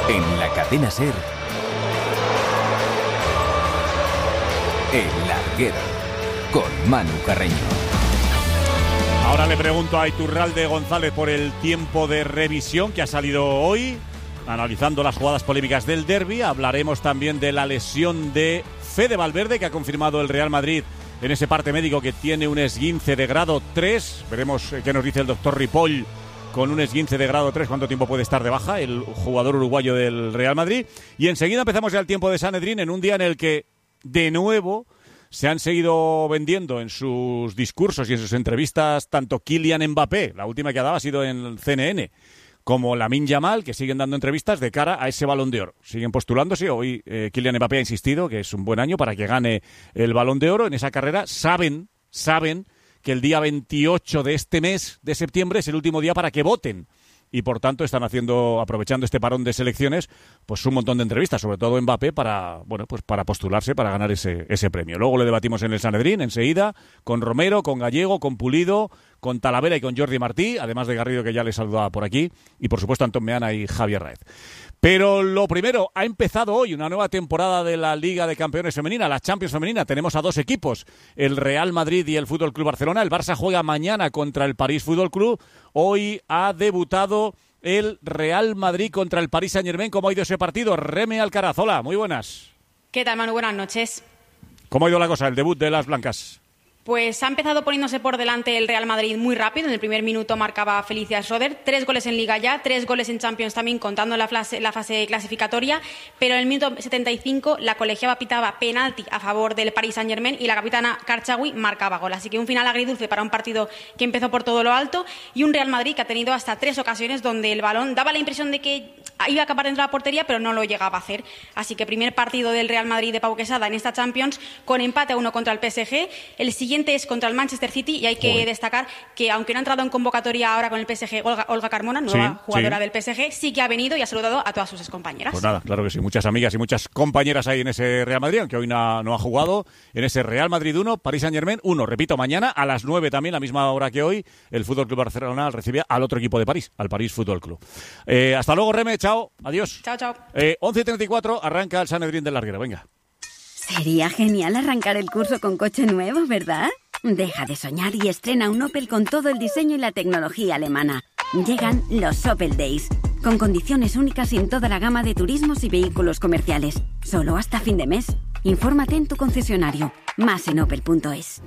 En la cadena SER, El Larguero, con Manu Carreño. Ahora le pregunto a Iturralde González por el tiempo de revisión que ha salido hoy, analizando las jugadas polémicas del derbi. Hablaremos también de la lesión de Fede Valverde, que ha confirmado el Real Madrid en ese parte médico que tiene un esguince de grado 3. Veremos qué nos dice el doctor Ripoll con un esguince de grado 3, cuánto tiempo puede estar de baja el jugador uruguayo del Real Madrid. Y enseguida empezamos ya el tiempo de Sanedrín, en un día en el que, de nuevo, se han seguido vendiendo en sus discursos y en sus entrevistas tanto Kylian Mbappé, la última que ha dado ha sido en el CNN, como Lamine Yamal, que siguen dando entrevistas de cara a ese Balón de Oro. Siguen postulándose. Hoy Kylian Mbappé ha insistido que es un buen año para que gane el Balón de Oro en esa carrera. Saben que el día 28 de este mes de septiembre es el último día para que voten. Y por tanto están aprovechando este parón de selecciones, pues un montón de entrevistas, sobre todo Mbappé, para postularse, para ganar ese premio. Luego le debatimos en el Sanedrín enseguida, con Romero, con Gallego, con Pulido, con Talavera y con Jordi Martí, además de Garrido, que ya le saludaba por aquí, y por supuesto Antón Meana y Javier Raez. Pero lo primero, ha empezado hoy una nueva temporada de la Liga de Campeones Femenina, la Champions Femenina. Tenemos a dos equipos, el Real Madrid y el Fútbol Club Barcelona. El Barça juega mañana contra el París Fútbol Club. Hoy ha debutado el Real Madrid contra el Paris Saint-Germain. ¿Cómo ha ido ese partido? Reme Alcaraz, hola, muy buenas. ¿Qué tal, Manu? Buenas noches. ¿Cómo ha ido la cosa, el debut de las blancas? Pues ha empezado poniéndose por delante el Real Madrid muy rápido. En el primer minuto marcaba Felicia Schroeder, 3 goles en Liga ya, 3 goles en Champions también, contando la fase clasificatoria. Pero en el minuto 75 la colegiada pitaba penalti a favor del Paris Saint-Germain y la capitana Karchaoui marcaba gol. Así que un final agridulce para un partido que empezó por todo lo alto y un Real Madrid que ha tenido hasta 3 ocasiones donde el balón daba la impresión de que iba a acabar dentro de la portería, pero no lo llegaba a hacer. Así que primer partido del Real Madrid de Pau Quesada en esta Champions, con empate a 1 contra el PSG. El siguiente es contra el Manchester City y hay que destacar que, aunque no ha entrado en convocatoria ahora con el PSG Olga Carmona, nueva jugadora del PSG, sí que ha venido y ha saludado a todas sus excompañeras. Pues nada, claro que sí, muchas amigas y muchas compañeras hay en ese Real Madrid, aunque hoy no ha jugado, en ese Real Madrid 1, Paris Saint-Germain 1. Repito, mañana a las 9 también, la misma hora que hoy, el Fútbol Club Barcelona recibe al otro equipo de París, al París Fútbol Club. Hasta luego, Reme, chao, adiós. Chao. 11:34, arranca el Sanedrín del Larguero, venga. Sería genial arrancar el curso con coche nuevo, ¿verdad? Deja de soñar y estrena un Opel con todo el diseño y la tecnología alemana. Llegan los Opel Days, con condiciones únicas en toda la gama de turismos y vehículos comerciales. Solo hasta fin de mes. Infórmate en tu concesionario. Más en opel.es.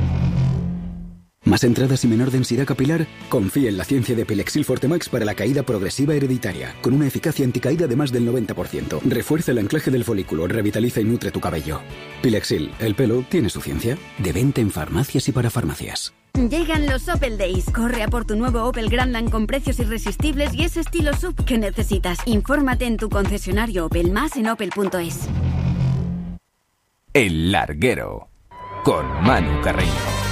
¿Más entradas y menor densidad capilar? Confía en la ciencia de Pilexil Forte Max para la caída progresiva hereditaria, con una eficacia anticaída de más del 90%. Refuerza el anclaje del folículo, revitaliza y nutre tu cabello. Pilexil, el pelo tiene su ciencia. De venta en farmacias y para farmacias. Llegan los Opel Days. Corre a por tu nuevo Opel Grandland con precios irresistibles y ese estilo SUV que necesitas. Infórmate en tu concesionario Opel, más en opel.es. El Larguero, con Manu Carreño.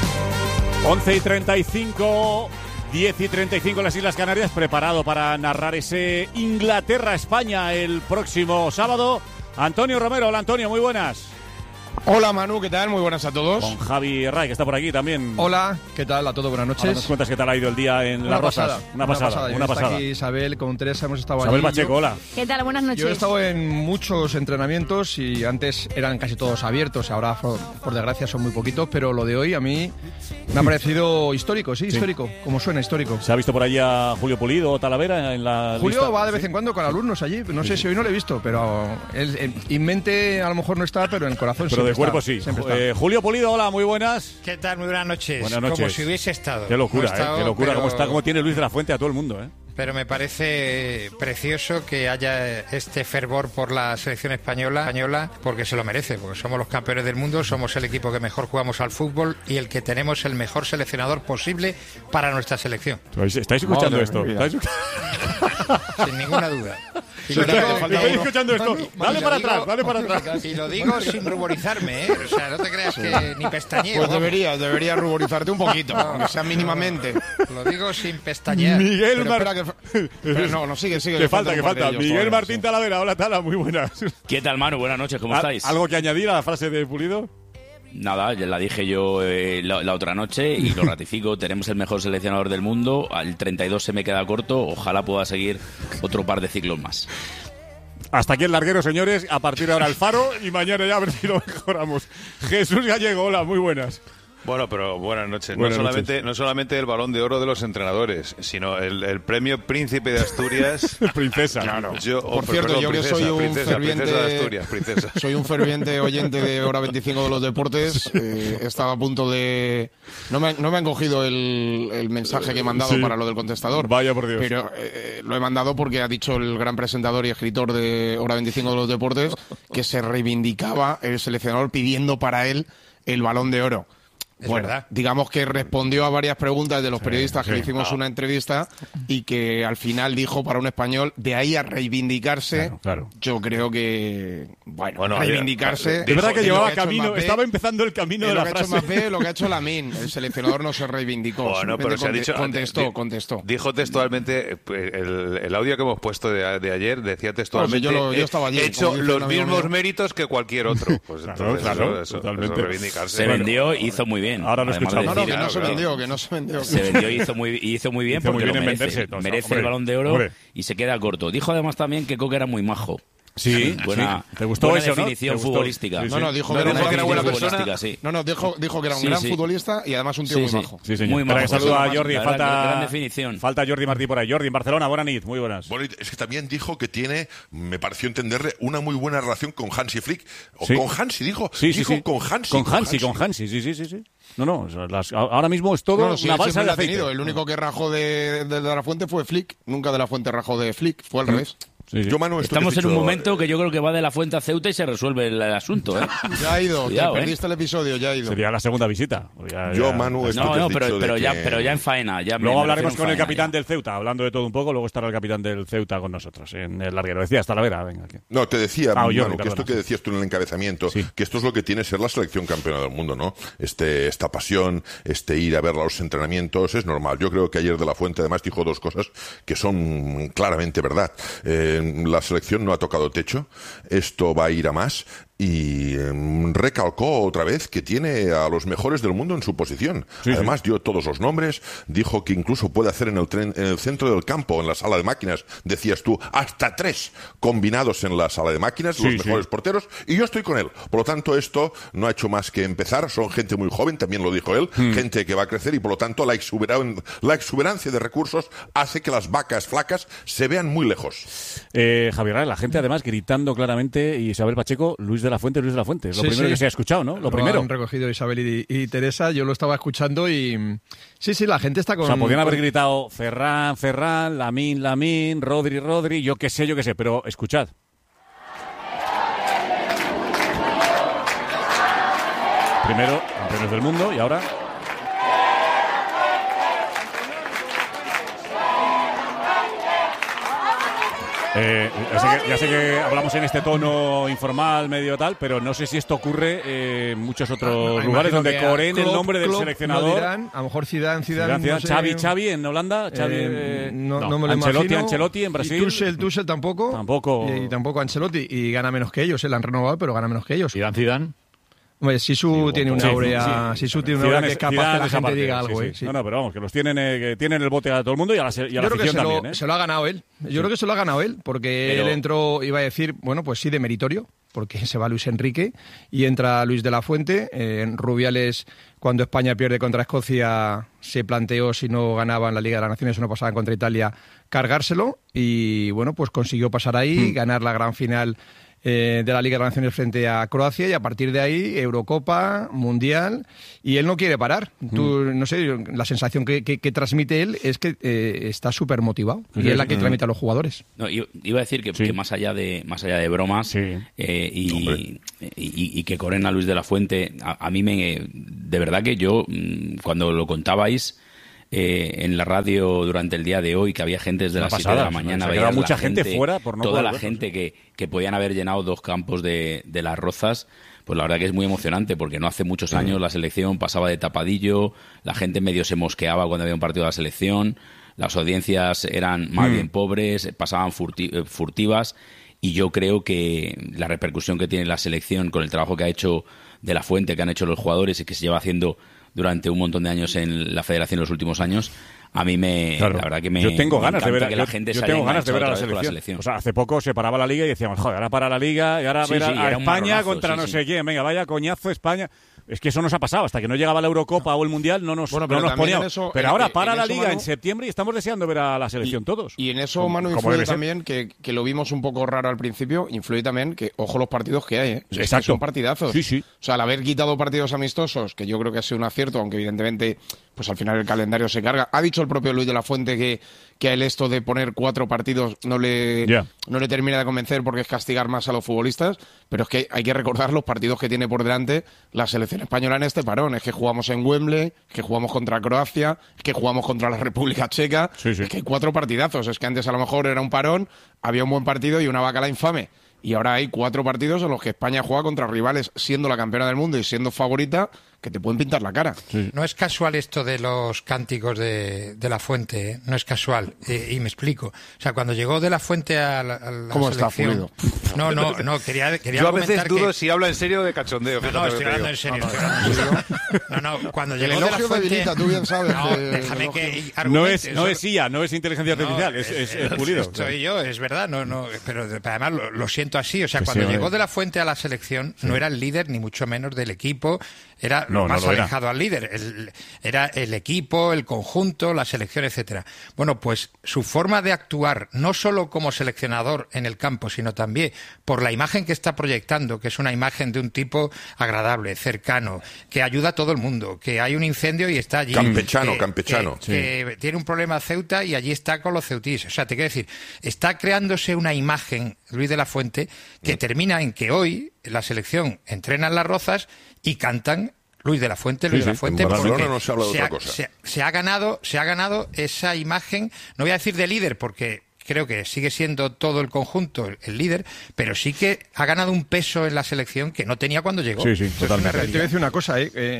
11:35, 10:35 en las Islas Canarias, preparado para narrar ese Inglaterra-España el próximo sábado. Antonio Romero, hola Antonio, muy buenas. Hola Manu, ¿qué tal? Muy buenas a todos. Con Javi Ray, que está por aquí también. Hola, ¿qué tal? A todos, buenas noches. Ahora nos cuentas qué tal ha ido el día en Las Rosas. Una pasada. Está aquí Isabel, con Teresa hemos estado Isabel allí. Pacheco, hola. ¿Qué tal? Buenas noches. Yo he estado en muchos entrenamientos y antes eran casi todos abiertos, ahora por desgracia son muy poquitos, pero lo de hoy a mí me ha parecido histórico, histórico, como suena histórico. ¿Se ha visto por allí a Julio Pulido o Talavera en la Julio lista? va de vez en cuando con alumnos allí, no sé si hoy no lo he visto, pero en mente a lo mejor no está, pero en el corazón pero siempre de cuerpo está, sí. siempre está. Julio Pulido, hola, muy buenas. ¿Qué tal? Muy buenas noches. Buenas noches. Como si hubiese estado. Qué locura, estado, qué locura, pero... cómo tiene Luis de la Fuente a todo el mundo, Pero me parece precioso que haya este fervor por la selección española, porque se lo merece, porque somos los campeones del mundo, somos el equipo que mejor jugamos al fútbol y el que tenemos el mejor seleccionador posible para nuestra selección. ¿Estáis escuchando esto? Sin ninguna duda. ¿Estáis escuchando esto? Dale para atrás. Y lo digo sin ruborizarme, O sea, no te creas que ni pestañeo. Pues debería ruborizarte un poquito, aunque sea mínimamente. Lo digo sin pestañear. Miguel sigue. Que falta. Miguel Martín Talavera, hola Tala, muy buenas. ¿Qué tal, Manu? Buenas noches, ¿cómo estáis? ¿Algo que añadir a la frase de Pulido? Nada, ya la dije yo la otra noche y lo ratifico. Tenemos el mejor seleccionador del mundo. Al 32 se me queda corto. Ojalá pueda seguir otro par de ciclos más. Hasta aquí el larguero, señores. A partir de ahora el faro y mañana ya a ver si lo mejoramos. Jesús Gallego, hola, muy buenas. Bueno, pero buenas noches. Buenas No solamente el Balón de Oro de los entrenadores, sino el premio Príncipe de Asturias. Princesa. Claro. Por cierto, yo que soy un ferviente princesa de Asturias, princesa. Soy un ferviente oyente de Hora 25 de los deportes. Estaba a punto de... No me han cogido el mensaje que he mandado para lo del contestador. Vaya por Dios. Pero lo he mandado porque ha dicho el gran presentador y escritor de Hora 25 de los deportes que se reivindicaba el seleccionador pidiendo para él el Balón de Oro. Bueno, digamos que respondió a varias preguntas de los periodistas que le hicimos una entrevista y que al final dijo para un español, de ahí a reivindicarse, claro. Yo creo que, bueno reivindicarse... De verdad que llevaba camino, estaba empezando el camino de la frase. Lo que ha hecho Mbappé, lo que ha hecho Lamine, el seleccionador no se reivindicó. Bueno, pero se ha dicho... Contestó. Dijo textualmente, el audio que hemos puesto de ayer decía textualmente, yo estaba allí, he hecho los mismos méritos que cualquier otro. Pues entonces claro, eso reivindicarse. Se vendió, hizo muy bien. Ahora lo escuchamos. Que no se vendió. Se vendió y hizo muy bien porque lo merece. Merece el Balón de Oro y se queda corto. Dijo además también que Coque era muy majo. Sí, ¿Te gustó buena eso, definición futbolística? Sí. No, dijo que era buena persona. Sí. No, dijo que era un gran futbolista y además un tío muy majo. Sí, señor. Muy majo. Que saluda a Jordi. Gran definición. Falta Jordi Martí por ahí. Jordi, en Barcelona, buenas noches, muy buenas. Bueno, es que también dijo que tiene, me pareció entenderle, una muy buena relación con Hansi Flick. O con Hansi, dijo. Dijo con Hansi. Con Hansi, sí. No, ahora mismo es todo una balsa de aceite. El único que rajó de la Fuente fue Flick. Nunca de la Fuente rajó de Flick. Fue al revés. Sí. Yo, Manu, estamos en un momento que yo creo que va de la Fuente a Ceuta y se resuelve el asunto, ¿eh? Ya ha ido, Cuidado, te perdiste el episodio, ya ha ido. Sería la segunda visita. Manu, pero ya en faena. Luego hablaremos con el capitán del Ceuta, hablando de todo un poco, luego estará el capitán del Ceuta con nosotros en el larguero. Decía, hasta la vera, venga. Aquí. No, te decía, Manu, Jordi, que esto que decías tú en el encabezamiento, que esto es lo que tiene ser la selección campeona del mundo, ¿no? Esta pasión, ir a ver los entrenamientos, es normal. Yo creo que ayer de la Fuente además dijo dos cosas que son claramente verdad. La selección no ha tocado techo, esto va a ir a más. Y recalcó otra vez que tiene a los mejores del mundo en su posición. Además dio todos los nombres, dijo que incluso puede hacer en el centro del campo, en la sala de máquinas, decías tú, hasta 3 combinados en la sala de máquinas, los mejores porteros, y yo estoy con él. Por lo tanto, esto no ha hecho más que empezar, son gente muy joven, también lo dijo él, gente que va a crecer y por lo tanto la exuberancia de recursos hace que las vacas flacas se vean muy lejos. Javier, la gente además gritando claramente, y Isabel Pacheco, Luis de la Fuente, es lo primero que se ha escuchado, ¿no? Lo primero. Han recogido Isabel y Teresa, yo lo estaba escuchando y... Sí, la gente está con... O sea, podrían haber gritado Ferran, Lamine, Rodri, yo qué sé, pero escuchad. Primero, campeones del mundo, y ahora... Ya sé que hablamos en este tono informal, medio tal, pero no sé si esto ocurre en muchos otros lugares donde coreen el nombre del seleccionador. Dirán, a lo mejor Zidane, no sé. Xavi en Holanda, no me lo imagino. Ancelotti en Brasil. Y Tuchel tampoco. Y tampoco Ancelotti. Y gana menos que ellos, le han renovado, pero gana menos que ellos. Zidane. Hombre, Sisu tiene una aurea, Sisu tiene una aurea que es capaz que la gente diga algo. No, pero vamos, que los tienen, que tienen el bote a todo el mundo y a la afición también. Se lo ha ganado él. Yo creo que se lo ha ganado él, porque él entró, iba a decir, bueno, pues sí, de meritorio, porque se va Luis Enrique y entra Luis de la Fuente. Rubiales, cuando España pierde contra Escocia, se planteó, si no ganaban la Liga de las Naciones o no pasaban contra Italia, cargárselo y, bueno, pues consiguió pasar ahí, ganar la gran final de la Liga de las Naciones frente a Croacia y a partir de ahí Eurocopa, Mundial y él no quiere parar. No sé, la sensación que transmite él es que está súper motivado y es la que transmite a los jugadores. No, iba a decir que más allá de bromas y que corren a Luis de la Fuente, a mí de verdad que yo cuando lo contabais en la radio durante el día de hoy, que había gente desde las 7 de la mañana, veía mucha gente fuera por no toda poder la gente que podían haber llenado 2 campos de Las Rozas, pues la verdad que es muy emocionante, porque no hace muchos años la selección pasaba de tapadillo, la gente medio se mosqueaba cuando había un partido de la selección, las audiencias eran más bien pobres, pasaban furtivas, y yo creo que la repercusión que tiene la selección con el trabajo que ha hecho de la Fuente, que han hecho los jugadores y que se lleva haciendo durante un montón de años en la federación en los últimos años, a mí la verdad que me yo tengo ganas de ver que la gente yo se tengo haya ganas de ver a la enganchado selección. O sea, hace poco se paraba la liga y decíamos, joder, ahora para la liga y ahora ver a España contra no sé quién, venga, vaya coñazo España. Es que eso nos ha pasado, hasta que no llegaba la Eurocopa o el Mundial no nos poníamos. Pero ahora para la liga en septiembre y estamos deseando ver a la selección todos. Y en eso, Manu, influye también, que lo vimos un poco raro al principio, influye también que, ojo los partidos que hay, ¿eh? Exacto. Son partidazos. Sí. O sea, al haber quitado partidos amistosos, que yo creo que ha sido un acierto, aunque evidentemente pues al final el calendario se carga. Ha dicho el propio Luis de la Fuente que a él esto de poner 4 partidos no le termina de convencer porque es castigar más a los futbolistas, pero es que hay que recordar los partidos que tiene por delante la selección española en este parón. Es que jugamos en Wembley, que jugamos contra Croacia, que jugamos contra la República Checa, es que hay 4 partidazos. Es que antes a lo mejor era un parón, había un buen partido y una bacala infame. Y ahora hay 4 partidos en los que España juega contra rivales siendo la campeona del mundo y siendo favorita que te pueden pintar la cara. Sí. No es casual esto de los cánticos de la Fuente, ¿eh? No es casual. Y me explico. O sea, cuando llegó de la Fuente a la ¿Cómo selección... está fluido? No, quería yo a veces dudo si habla en serio o de cachondeo. No, estoy hablando en serio. Cuando llegó de la Fuente... Tú bien sabes déjame que no es IA, no es inteligencia artificial, es pulido. Soy yo, es verdad, pero además lo siento así. O sea, cuando llegó de la Fuente a la selección, no era el líder ni mucho menos del equipo, era lo más alejado al líder, era el equipo, el conjunto, la selección, etcétera. Bueno, pues su forma de actuar, no solo como seleccionador en el campo, sino también por la imagen que está proyectando, que es una imagen de un tipo agradable, cercano, que ayuda a todo el mundo, que hay un incendio y está allí. Campechano. Que tiene un problema Ceuta y allí está con los ceutíes. O sea, te quiero decir, está creándose una imagen, Luis de la Fuente, que termina en que hoy la selección entrena en Las Rozas y cantan Luis de la Fuente, Luis de la Fuente, en Barcelona porque no se habla de otra cosa. Se ha ganado esa imagen, no voy a decir de líder, porque creo que sigue siendo todo el conjunto el líder, pero sí que ha ganado un peso en la selección que no tenía cuando llegó. Sí, totalmente. Te voy a decir una cosa,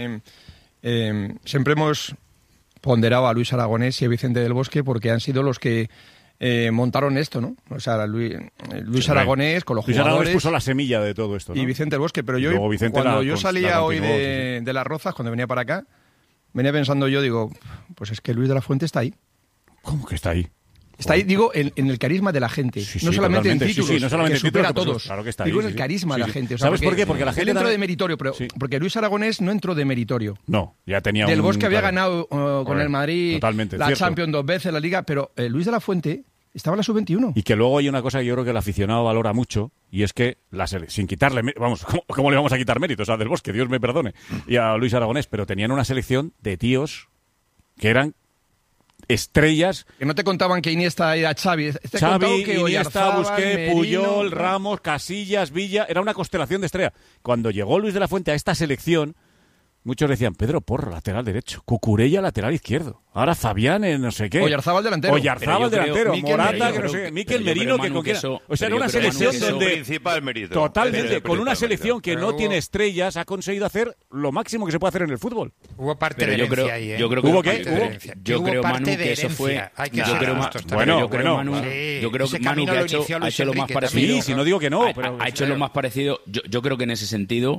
siempre hemos ponderado a Luis Aragonés y a Vicente del Bosque porque han sido los que montaron esto, ¿no? O sea, Luis Aragonés con los jugadores. Luis Aragonés puso la semilla de todo esto, ¿no? Y Vicente del Bosque, pero yo cuando yo salía hoy de Las Rozas, cuando venía para acá, venía pensando digo, pues es que Luis de la Fuente está ahí. ¿Cómo que está ahí? Está ahí, digo, en el carisma de la gente. No solamente en títulos, no solamente que supera a todos. Claro que está ahí, digo, en el carisma de la gente. O sea, ¿sabes por qué? Porque la gente... Él entró de meritorio, pero porque Luis Aragonés no entró de meritorio. No, ya tenía Del Bosque había ganado con el Madrid la Champions 2 veces, la Liga, pero Luis de la Fuente estaba en la sub-21. Y que luego hay una cosa que yo creo que el aficionado valora mucho, y es que, sin quitarle... Vamos, ¿cómo le vamos a quitar méritos a Del Bosque? Dios me perdone. Y a Luis Aragonés, pero tenían una selección de tíos que eran estrellas. Que no te contaban que Iniesta era Xavi. Que Iniesta, Busquets, Puyol, Ramos, Casillas, Villa. Era una constelación de estrellas. Cuando llegó Luis de la Fuente a esta selección, muchos decían, Pedro Porro, lateral derecho. Cucurella, lateral izquierdo. Ahora Fabián, no sé qué. Oyarzábal, delantero. Morata, que no sé qué. Mikel Merino, que con quién. O sea, era una selección donde... Totalmente. Con una selección que no tiene estrellas, ha conseguido hacer lo máximo que se puede hacer en el fútbol. Hubo parte de herencia ahí, ¿eh? Yo creo, Manu, que eso fue... Yo creo que Manu que ha hecho lo más parecido... Sí, si no digo que no. Ha hecho lo más parecido... Yo creo que en ese sentido...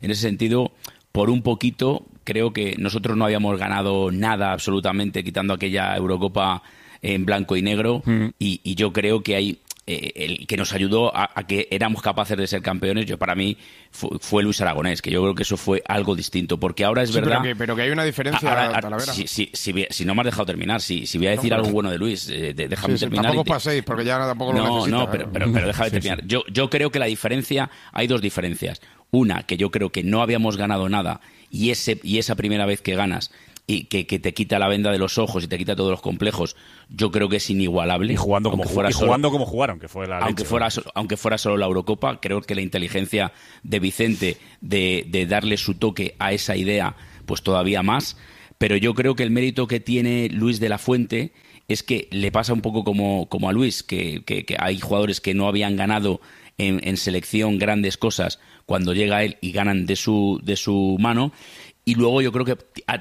Por un poquito, creo que nosotros no habíamos ganado nada absolutamente, quitando aquella Eurocopa en blanco y negro, y yo creo que hay el que nos ayudó a que éramos capaces de ser campeones. Para mí fue Luis Aragonés, que yo creo que eso fue algo distinto, porque ahora es verdad... Pero que hay una diferencia, Talavera. Si no me has dejado terminar, si voy a decir algo bueno de Luis, déjame terminar. Tampoco paséis, porque ya tampoco lo necesita. No, pero déjame terminar. Yo creo que la diferencia, hay dos diferencias. Una, que yo creo que no habíamos ganado nada, y esa primera vez que ganas y que te quita la venda de los ojos y te quita todos los complejos, yo creo que es inigualable. Y jugando como jugaron, que fue la aunque fuera solo la Eurocopa, creo que la inteligencia de Vicente de darle su toque a esa idea, pues todavía más. Pero yo creo que el mérito que tiene Luis de la Fuente es que le pasa un poco como a Luis, que hay jugadores que no habían ganado en selección grandes cosas cuando llega él y ganan de su mano, y luego yo creo que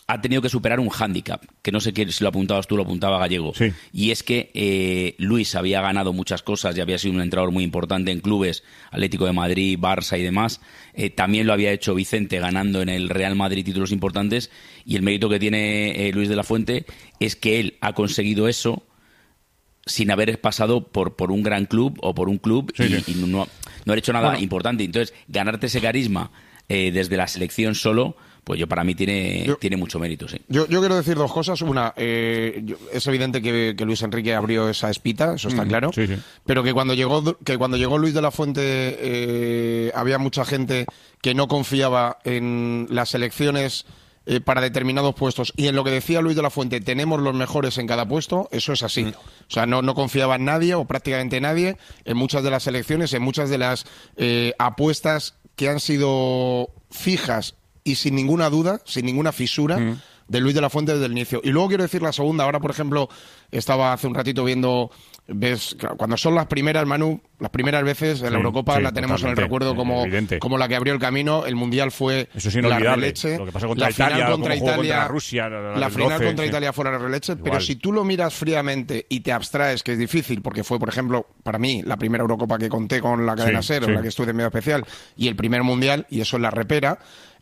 ha tenido que superar un hándicap, que no sé si lo apuntabas tú, lo apuntaba Gallego. Sí. Y es que Luis había ganado muchas cosas y había sido un entrenador muy importante en clubes, Atlético de Madrid, Barça y demás. También lo había hecho Vicente, ganando en el Real Madrid títulos importantes. Y el mérito que tiene Luis de la Fuente es que él ha conseguido eso sin haber pasado por un gran club o por un club y no haber hecho nada importante. Entonces, ganarte ese carisma desde la selección solo, pues para mí tiene mucho mérito, sí. Yo quiero decir dos cosas. Una, es evidente que Luis Enrique abrió esa espita, eso está claro. Sí. Pero que cuando llegó Luis de la Fuente había mucha gente que no confiaba en las selecciones para determinados puestos. Y en lo que decía Luis de la Fuente, tenemos los mejores en cada puesto, eso es así. O sea, no confiaba en nadie o prácticamente nadie en muchas de las selecciones, en muchas de las apuestas que han sido fijas y sin ninguna duda, sin ninguna fisura, de Luis de la Fuente desde el inicio. Y luego quiero decir la segunda. Ahora, por ejemplo, estaba hace un ratito viendo, ves, cuando son las primeras, Manu, las primeras veces en la Eurocopa la tenemos en el recuerdo como la que abrió el camino. El Mundial fue la releche. Lo que pasó contra Italia, contra Rusia, la final contra Italia fue la releche. Pero si tú lo miras fríamente y te abstraes, que es difícil, porque fue, por ejemplo, para mí, la primera Eurocopa que conté con la cadena SER, en la que estuve de medio especial, y el primer Mundial, y eso es la repera,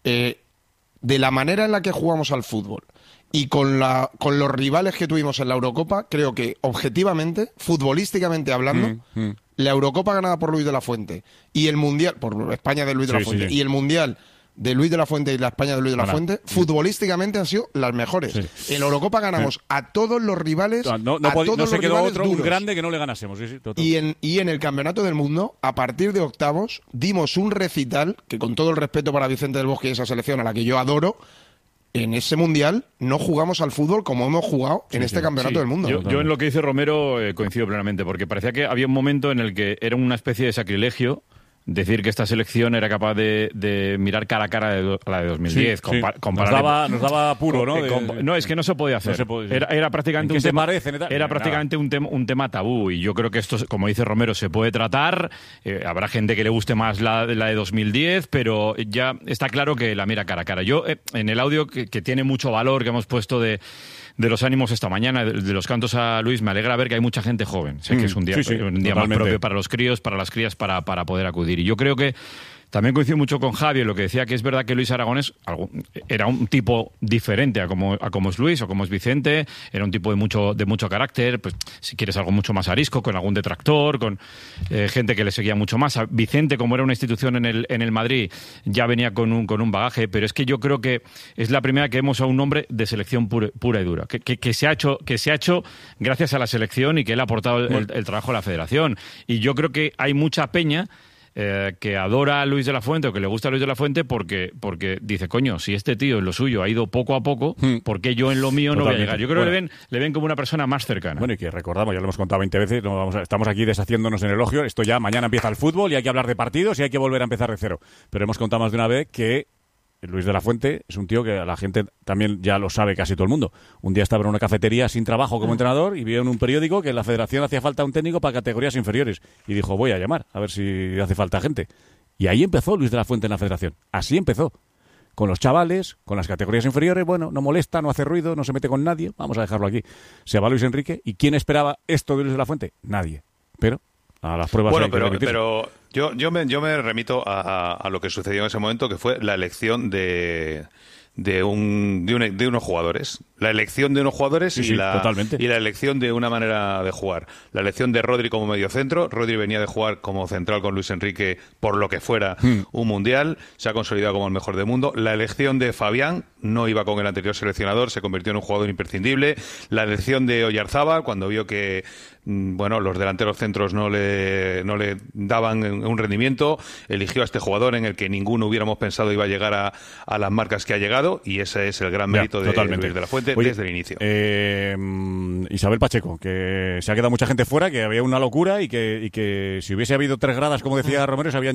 de la manera en la que jugamos al fútbol y con los rivales que tuvimos en la Eurocopa, creo que objetivamente, futbolísticamente hablando, la Eurocopa ganada por Luis de la Fuente y el Mundial, por España de Luis de la Fuente, y el Mundial de Luis de la Fuente y la España de Luis de la Fuente, futbolísticamente han sido las mejores. En la Eurocopa ganamos a todos los rivales, no se quedó otro un grande que no le ganásemos. Y en el Campeonato del Mundo, a partir de octavos, dimos un recital que, con todo el respeto para Vicente del Bosque y esa selección a la que yo adoro, en ese Mundial no jugamos al fútbol como hemos jugado en este Campeonato del Mundo. Yo en lo que dice Romero coincido plenamente, porque parecía que había un momento en el que era una especie de sacrilegio decir que esta selección era capaz de mirar cara a cara a la de 2010. Nos daba apuro, ¿no? No, es que no se podía hacer. Era prácticamente un tema tabú, y yo creo que esto, como dice Romero, se puede tratar. Habrá gente que le guste más la de 2010, pero ya está claro que la mira cara a cara. Yo, en el audio que tiene mucho valor que hemos puesto de los ánimos esta mañana, de los cantos a Luis, me alegra ver que hay mucha gente joven. Sé que es un día más propio para los críos, para las crías, para poder acudir. Y yo creo que también coincido mucho con Javi en lo que decía, que es verdad que Luis Aragonés era un tipo diferente a como es Luis o como es Vicente. Era un tipo de mucho carácter, pues si quieres algo mucho más arisco, con algún detractor, con gente que le seguía mucho más. A Vicente, como era una institución en el Madrid, ya venía con un bagaje, pero es que yo creo que es la primera que vemos a un hombre de selección pura y dura, que se ha hecho gracias a la selección y que él ha aportado el trabajo a la federación. Y yo creo que hay mucha peña que adora a Luis de la Fuente o que le gusta a Luis de la Fuente porque dice, coño, si este tío en lo suyo ha ido poco a poco, ¿por qué yo en lo mío no voy a llegar? Yo creo que le ven como una persona más cercana. Bueno, y que recordamos, ya lo hemos contado 20 veces, estamos aquí deshaciéndonos en elogio, esto ya mañana empieza el fútbol y hay que hablar de partidos y hay que volver a empezar de cero. Pero hemos contado más de una vez que Luis de la Fuente es un tío que a la gente también ya lo sabe casi todo el mundo. Un día estaba en una cafetería sin trabajo como entrenador y vio en un periódico que en la federación hacía falta un técnico para categorías inferiores. Y dijo, voy a llamar, a ver si hace falta gente. Y ahí empezó Luis de la Fuente en la federación. Así empezó. Con los chavales, con las categorías inferiores, bueno, no molesta, no hace ruido, no se mete con nadie, vamos a dejarlo aquí. Se va Luis Enrique. ¿Y quién esperaba esto de Luis de la Fuente? Nadie. Pero a las pruebas. Bueno, pero yo me remito a lo que sucedió en ese momento, que fue la elección de unos jugadores. La elección de unos jugadores y la elección de una manera de jugar. La elección de Rodri como mediocentro. Rodri venía de jugar como central con Luis Enrique por lo que fuera un mundial. Se ha consolidado como el mejor del mundo. La elección de Fabián no iba con el anterior seleccionador. Se convirtió en un jugador imprescindible. La elección de Oyarzábal, cuando vio que los delanteros centros no le daban un rendimiento, eligió a este jugador en el que ninguno hubiéramos pensado iba a llegar a las marcas que ha llegado, y ese es el gran mérito de Luis de la Fuente. Oye, desde el inicio. Isabel Pacheco, que se ha quedado mucha gente fuera, que había una locura y que si hubiese habido 3 gradas, como decía Romero, se habían llenado.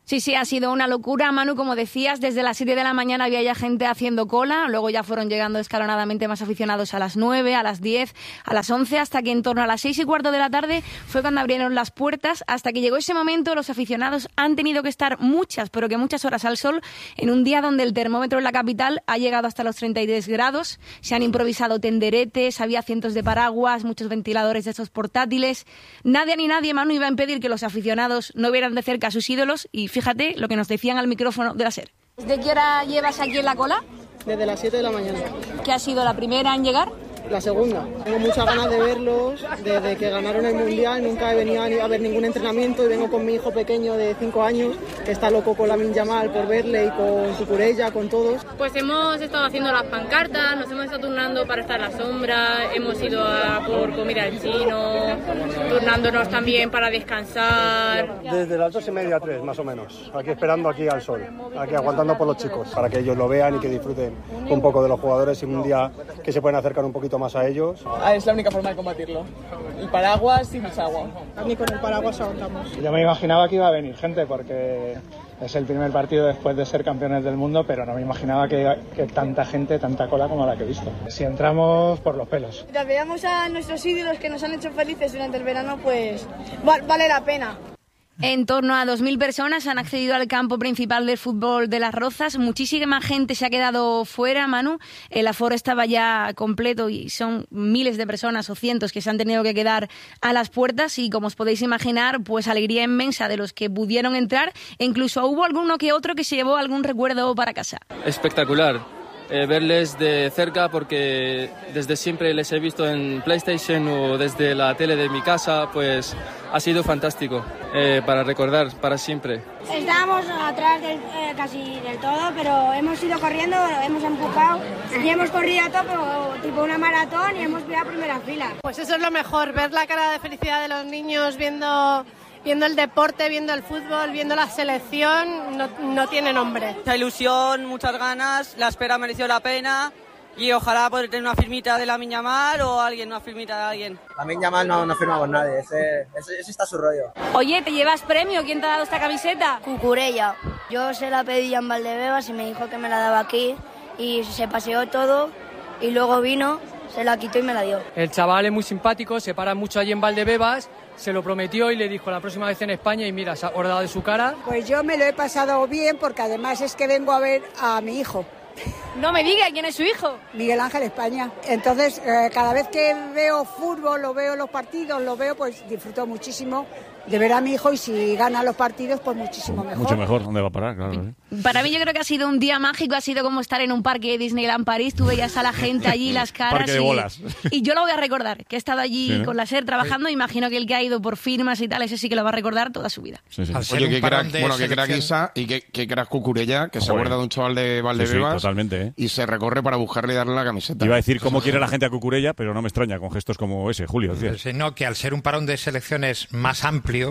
Sí, sí, ha sido una locura, Manu, como decías, desde las 7 de la mañana había ya gente haciendo cola, luego ya fueron llegando escalonadamente más aficionados a las 9, a las 10, a las 11, hasta que en torno a las 6:15 de la tarde fue cuando abrieron las puertas. Hasta que llegó ese momento, los aficionados han tenido que estar muchas horas al sol, en un día donde el termómetro en la capital ha llegado hasta los 33 grados, se han improvisado tenderetes, había cientos de paraguas, muchos ventiladores de estos portátiles. Nadie, Manu, iba a impedir que los aficionados no vieran de cerca a sus ídolos y fíjate lo que nos decían al micrófono de la SER. ¿Desde qué hora llevas aquí en la cola? Desde las 7 de la mañana. ¿Qué ha sido la primera en llegar? La segunda. Tengo muchas ganas de verlos. Desde que ganaron el Mundial nunca he venido a ver ningún entrenamiento y vengo con mi hijo pequeño de 5 años, que está loco con Lamine Yamal por verle y con Cucurella, con todos. Pues hemos estado haciendo las pancartas, nos hemos estado turnando para estar a la sombra, hemos ido a por comida al chino, turnándonos también para descansar. Desde las 2:30 a 3 más o menos, aquí esperando aquí al sol, aquí aguantando por los chicos, para que ellos lo vean y que disfruten un poco de los jugadores y un día que se pueden acercar un poquito más a ellos. Es la única forma de combatirlo. El paraguas y mucha agua. Ni con el paraguas aguantamos. Yo me imaginaba que iba a venir gente porque es el primer partido después de ser campeones del mundo, pero no me imaginaba que tanta gente, tanta cola como la que he visto. Si entramos por los pelos. Si veamos a nuestros ídolos que nos han hecho felices durante el verano, pues vale la pena. En torno a 2.000 personas han accedido al campo principal del fútbol de Las Rozas. Muchísima gente se ha quedado fuera, Manu. El aforo estaba ya completo y son miles de personas o cientos que se han tenido que quedar a las puertas y, como os podéis imaginar, pues alegría inmensa de los que pudieron entrar e incluso hubo alguno que otro que se llevó algún recuerdo para casa. Espectacular. Verles de cerca porque desde siempre les he visto en PlayStation o desde la tele de mi casa, pues ha sido fantástico para recordar para siempre. Estábamos atrás casi del todo, pero hemos ido corriendo, hemos empujado y hemos corrido a tope, tipo una maratón, y hemos ido a primera fila. Pues eso es lo mejor, ver la cara de felicidad de los niños viendo el deporte, viendo el fútbol, viendo la selección, no tiene nombre. Mucha ilusión, muchas ganas, la espera mereció la pena y ojalá poder tener una firmita de Lamine Yamal o una firmita de alguien. Lamine Yamal no firmamos nadie, ese está su rollo. Oye, ¿te llevas premio? ¿Quién te ha dado esta camiseta? Cucurella. Yo se la pedí en Valdebebas y me dijo que me la daba aquí y se paseó todo y luego vino, se la quitó y me la dio. El chaval es muy simpático, se para mucho allí en Valdebebas. Se lo prometió y le dijo la próxima vez en España y mira, se ha acordado de su cara. Pues yo me lo he pasado bien porque además es que vengo a ver a mi hijo. No me diga, ¿quién es su hijo? Miguel Ángel España. Entonces, cada vez que veo fútbol, lo veo los partidos, pues disfruto muchísimo de ver a mi hijo y si gana los partidos, pues muchísimo mejor. Mucho mejor, ¿dónde va a parar? Claro. Para mí yo creo que ha sido un día mágico, ha sido como estar en un parque de Disneyland París, tú veías a la gente allí, las caras. Parque de bolas. Y yo lo voy a recordar, que he estado allí con la SER trabajando, imagino que el que ha ido por firmas y tal, ese sí que lo va a recordar toda su vida. Sí. Oye, qué crack Isa y qué crack Cucurella, que se acuerda de un chaval de Valdebebas totalmente, y se recorre para buscarle y darle la camiseta. Iba a decir cómo quiere la gente a Cucurella, pero no me extraña con gestos como ese, Julio. No, que al ser un parón de selecciones más amplio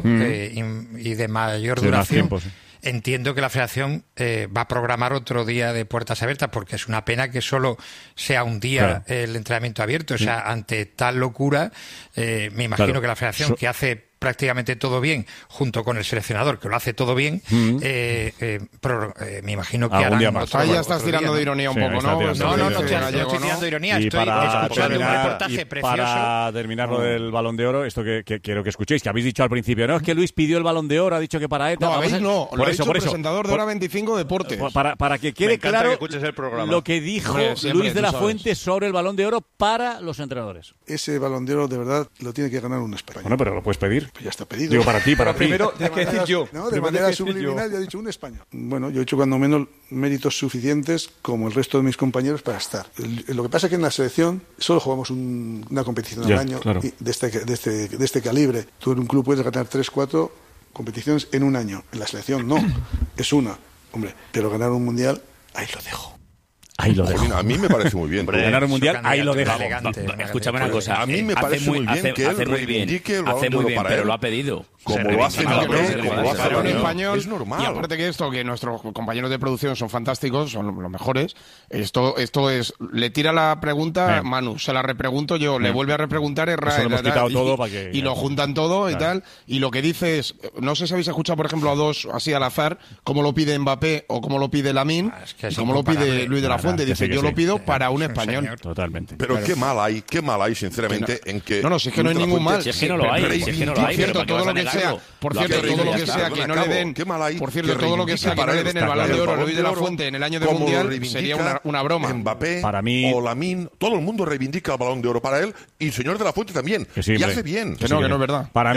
y de mayor duración, entiendo que la Federación va a programar otro día de puertas abiertas, porque es una pena que solo sea un día el entrenamiento abierto. O sea, ante tal locura, me imagino que la Federación, que hace prácticamente todo bien, junto con el seleccionador, que lo hace todo bien, me imagino que harán otro ya estás tirando de ironía un poco, ¿no? No estoy tirando de ironía, estoy escuchando un reportaje precioso. Para terminar lo del Balón de Oro, esto que quiero que escuchéis, que habéis dicho al principio, no, es que Luis pidió el Balón de Oro, ha dicho que para él... No, lo ha dicho el presentador de Hora 25 Deportes. Para que quede claro lo que dijo Luis de la Fuente sobre el Balón de Oro para los entrenadores. Ese Balón de Oro, de verdad, lo tiene que ganar un español. Bueno, pero lo puedes pedir. Pues ya está pedido. Digo, para ti. Primero, hay que decir yo. No, de manera subliminal ya he dicho un español. Bueno, yo he hecho cuando menos méritos suficientes como el resto de mis compañeros para estar. Lo que pasa es que en la selección solo jugamos una competición al año de este calibre. Tú en un club puedes ganar 3-4 competiciones en un año. En la selección no, es una. Hombre, pero ganar un mundial, ahí lo dejo. Ahí lo dejo. A mí me parece muy bien. Ganar un mundial, ahí lo dejo. Escúchame una cosa. A mí me parece muy bien que él reivindique el Balón de Oro para él. Pero lo ha pedido. Como lo hace en español. Es normal. Y aparte que esto, que nuestros compañeros de producción son fantásticos, son los mejores. Esto es, le tira la pregunta Manu, se la repregunto yo, le vuelve a repreguntar y lo juntan todo y tal. Y lo que dice es, no sé si habéis escuchado, por ejemplo, a dos así al azar, cómo lo pide Mbappé o cómo lo pide Lamine, cómo lo pide Luis de la Fuente. Dice, yo lo pido para un español. Totalmente. Pero qué mal hay, sinceramente, en que... No, si es que no hay ningún mal. Si es que no lo hay, Por cierto, todo lo que sea, todo lo que sea que no le den, por cierto, todo lo que sea que no le den el Balón de Oro a Luis de la Fuente en el año de Mundial sería una broma. Mbappé para mí, o Lamine, todo el mundo reivindica el Balón de Oro para él y el señor de la Fuente también. Y hace bien. Que no es verdad. Para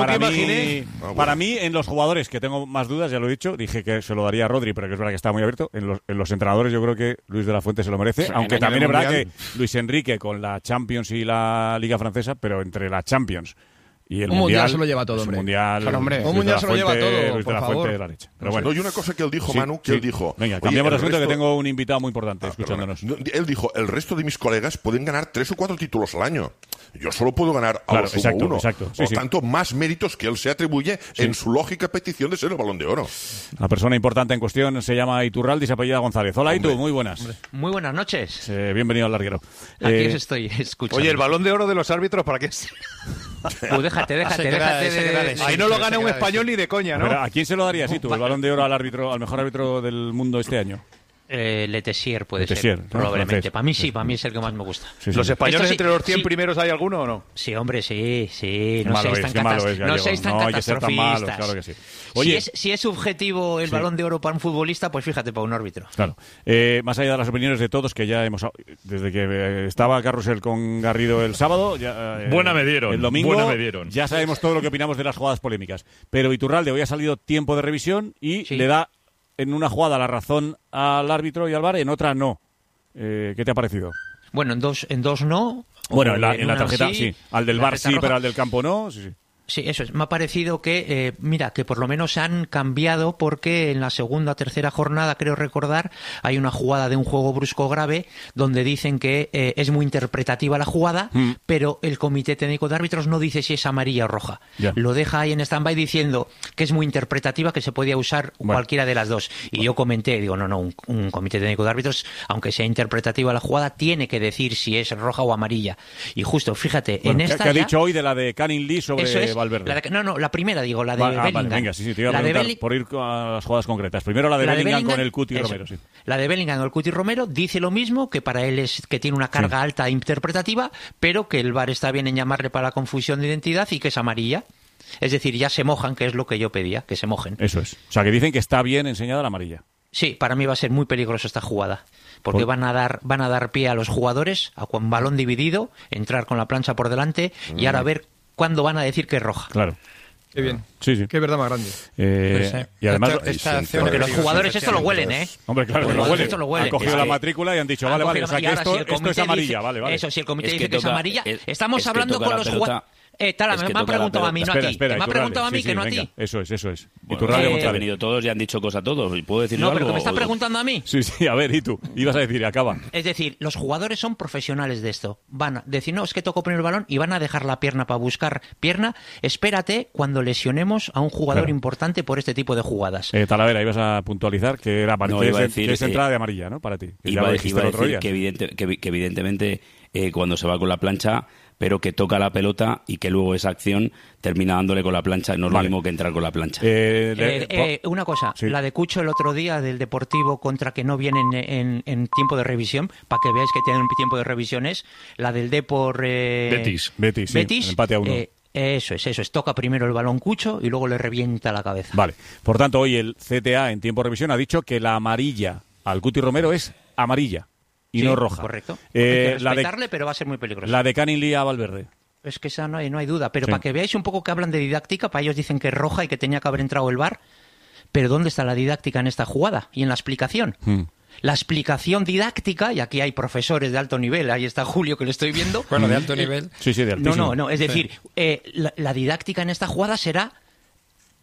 mí, en los jugadores, que tengo más dudas, ya lo he dicho, dije que se lo daría a Rodri, pero que es verdad que está muy abierto. En los entrenadores yo creo que Luis de la Fuente se lo merece, aunque también es verdad que Luis Enrique con la Champions y la Liga Francesa, pero entre la Champions y el mundial se lo lleva todo, hombre. Un mundial se lo lleva todo, Luis de la Fuente de la leche. Pero bueno. Y una cosa que él dijo, Manu, él dijo... Venga, cambiamos de asunto, que tengo un invitado muy importante escuchándonos. Él dijo, el resto de mis colegas pueden ganar 3 o 4 títulos al año. Yo solo puedo ganar a lo sumo uno. Por tanto, más méritos que él se atribuye en su lógica petición de ser el Balón de Oro. La persona importante en cuestión se llama Iturralde y se apellida González. Hola, Itu, muy buenas. Hombre. Muy buenas noches. Bienvenido al larguero. Aquí os estoy escuchando. Oye, el Balón de Oro de los árbitros, ¿para qué es? Déjate. Ahí no lo gana un español ni de coña, ¿no? Pero ¿a quién se lo darías tú, el Balón de Oro al mejor árbitro del mundo este año? Letessier puede ser, probablemente. Para mí es el que más me gusta. ¿Los españoles entre los 100 primeros hay alguno o no? Sí, hombre, sí. No seáis tan catastrofistas. Claro que sí. Oye, si es subjetivo el Balón de Oro para un futbolista, pues fíjate, para un árbitro. Claro. Más allá de las opiniones de todos, que ya hemos... Desde que estaba Carrusel con Garrido el sábado... Buena me dieron. El domingo ya sabemos todo lo que opinamos de las jugadas polémicas. Pero Iturralde hoy ha salido tiempo de revisión y le da... En una jugada la razón al árbitro y al VAR, en otra no. ¿Qué te ha parecido? Bueno, en dos no. Bueno, en la tarjeta sí. Al del VAR sí, pero al del campo no. Sí. Sí, eso es. Me ha parecido que, que por lo menos han cambiado porque en la segunda, tercera jornada, creo recordar, hay una jugada de un juego brusco grave donde dicen que es muy interpretativa la jugada, pero el Comité Técnico de Árbitros no dice si es amarilla o roja. Ya. Lo deja ahí en stand-by diciendo que es muy interpretativa, que se podía usar cualquiera de las dos. Y yo comenté, digo, un Comité Técnico de Árbitros, aunque sea interpretativa la jugada, tiene que decir si es roja o amarilla. Y justo, fíjate, en esta... ¿Qué ha dicho hoy de la de Canning Lee sobre Valverde? La primera, digo, la de Bellingham. Venga, sí, te iba a preguntar por ir a las jugadas concretas. Primero la de Bellingham con el Cuti Romero, sí. La de Bellingham con el Cuti Romero dice lo mismo, que para él es que tiene una carga alta interpretativa, pero que el VAR está bien en llamarle para la confusión de identidad y que es amarilla. Es decir, ya se mojan, que es lo que yo pedía, que se mojen. Eso es. O sea, que dicen que está bien enseñada la amarilla. Sí, para mí va a ser muy peligrosa esta jugada. Porque van a dar pie a los jugadores, a un balón dividido, entrar con la plancha por delante y ahora ver cuándo van a decir que es roja. Claro. Qué bien. Sí. Qué verdad más grande. Y además... Porque los jugadores esto lo huelen, ¿eh? Hombre, claro, que lo huelen. Han cogido la matrícula y han dicho, vale, o sea, que esto es amarilla, vale. Eso, si el comité dice que es amarilla, estamos hablando con los jugadores... me han preguntado a mí, no a ti. Me han preguntado a mí, que no a ti. Eso es. Han venido todos y han dicho cosas todos. ¿Puedo decir algo? No, pero que me están preguntando a mí. Sí, a ver, ¿y tú? Ibas a decir, acaba. Es decir, los jugadores son profesionales de esto. Van a decir, no, es que toco poner el balón y van a dejar la pierna para buscar pierna. Espérate cuando lesionemos a un jugador importante por este tipo de jugadas. Talavera, ibas a puntualizar que era para ti es entrada de amarilla, ¿no? Para ti. Iba a decir que evidentemente cuando se va con la plancha, pero que toca la pelota y que luego esa acción termina dándole con la plancha. No es lo mismo que entrar con la plancha. Una cosa, la de Cucho el otro día del Deportivo contra que no vienen en tiempo de revisión, para que veáis que tienen un tiempo de revisiones, la del Depor... Betis, empate a 1. Eso es. Toca primero el balón Cucho y luego le revienta la cabeza. Vale. Por tanto, hoy el CTA en tiempo de revisión ha dicho que la amarilla al Cuti Romero es amarilla y no roja. Correcto. Hay que respetarle, pero va a ser muy peligroso. La de Canning Lee a Valverde. Es que esa no hay duda. Pero para que veáis un poco que hablan de didáctica, para ellos dicen que es roja y que tenía que haber entrado el VAR. Pero ¿dónde está la didáctica en esta jugada y en la explicación? La explicación didáctica, y aquí hay profesores de alto nivel, ahí está Julio que lo estoy viendo. Bueno, de alto nivel. Sí, de altísimo. No, es decir, la didáctica en esta jugada será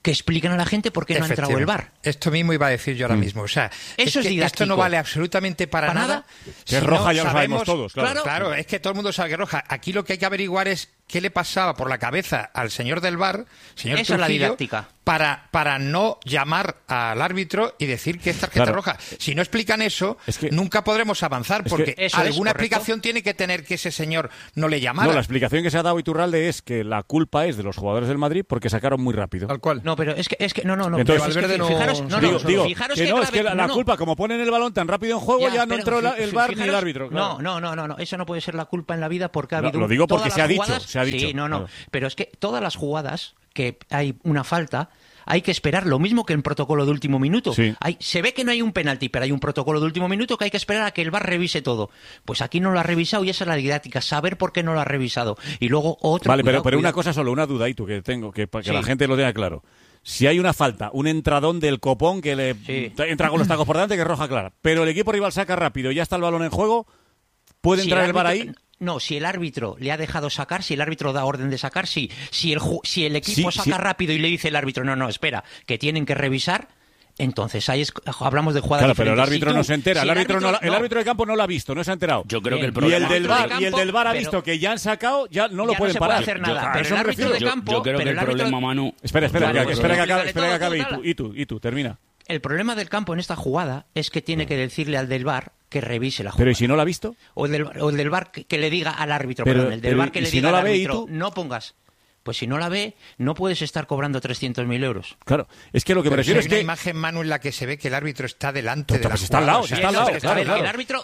que expliquen a la gente por qué no ha entrado el VAR. Esto mismo iba a decir yo ahora mismo. O sea, eso es que esto no vale absolutamente para nada. Que es roja, ya lo sabemos todos. Claro, es que todo el mundo sabe que es roja. Aquí lo que hay que averiguar es qué le pasaba por la cabeza al señor del VAR, señor Esa Trujillo, es la didáctica. Para no llamar al árbitro y decir que es tarjeta roja. Si no explican eso, nunca podremos avanzar, porque alguna explicación tiene que tener que ese señor no le llamara. No, la explicación que se ha dado Iturralde es que la culpa es de los jugadores del Madrid porque sacaron muy rápido. Tal cual. No, pero es que no. Entonces, Valverde no... Fijaros que la culpa, como ponen el balón tan rápido en juego, ya no entró el VAR ni el árbitro. Claro. No, eso no puede ser la culpa en la vida porque ha habido... Lo digo porque se ha dicho. Sí, no. Pero es que todas las jugadas que hay una falta, hay que esperar lo mismo que en protocolo de último minuto. Sí. Se ve que no hay un penalti, pero hay un protocolo de último minuto que hay que esperar a que el VAR revise todo. Pues aquí no lo ha revisado y esa es la didáctica, saber por qué no lo ha revisado. Y luego otro... Vale, pero una cosa solo, una duda, que tengo, que para que la gente lo tenga claro. Si hay una falta, un entradón del copón que le entra con los tacos por delante, que es roja clara, pero el equipo rival saca rápido y ya está el balón en juego, ¿puede entrar el VAR ahí? No, si el árbitro le ha dejado sacar, si el árbitro da orden de sacar, sí. Si el equipo saca rápido y le dice el árbitro, no, espera, que tienen que revisar, entonces ahí hablamos de jugadas diferentes. Pero el árbitro no se entera, el árbitro de campo no lo ha visto, no se ha enterado. Yo creo que el problema... Y el del VAR ha visto que ya han sacado, ya no lo pueden parar. No se puede hacer nada, pero el árbitro de campo... Yo creo que el problema, Manu... Espera que acabe y tú, termina. El problema del campo en esta jugada es que tiene que decirle al del VAR que revise la jugada. Pero ¿y si no la ha visto? O el del VAR que le diga al árbitro, el del VAR que le diga al árbitro, no pongas. Pues si no la ve, no puedes estar cobrando 300.000 euros. Claro, es que lo que me refiero es que... hay una imagen, Manu, en la que se ve que el árbitro está delante de la está al lado, está al lado. El árbitro